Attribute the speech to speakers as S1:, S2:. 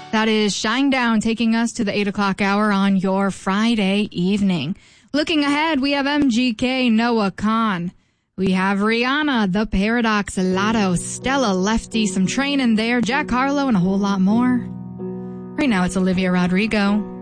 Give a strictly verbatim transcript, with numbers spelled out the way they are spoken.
S1: That is Shinedown taking us to the eight o'clock hour on your Friday evening. Looking ahead, we have M G K, Noah Kahan. We have Rihanna, The Paradox, Lotto, Stella, Lefty, some Train in there, Jack Harlow, and a whole lot more. Right now, it's Olivia Rodrigo.